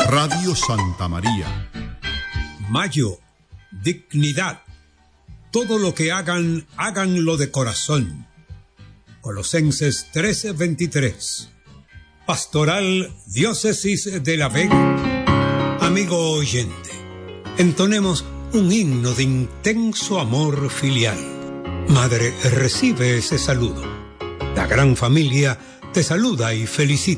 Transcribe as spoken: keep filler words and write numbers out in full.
Radio Santa María. Mayo, dignidad. Todo lo que hagan, háganlo de corazón. Colosenses trece veintitrés. Pastoral Diócesis de La Vega. Amigo oyente, entonemos un himno de intenso amor filial. Madre, recibe ese saludo. La gran familia te saluda y felicita.